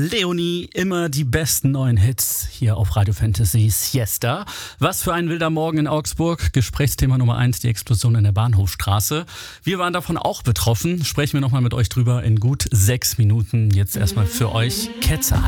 Leonie, immer die besten neuen Hits hier auf Radio Fantasy Siesta. Was für ein wilder Morgen in Augsburg. Gesprächsthema Nummer 1, die Explosion in der Bahnhofstraße. Wir waren davon auch betroffen. Sprechen wir nochmal mit euch drüber in gut 6 Minuten. Jetzt erstmal für euch Ketzer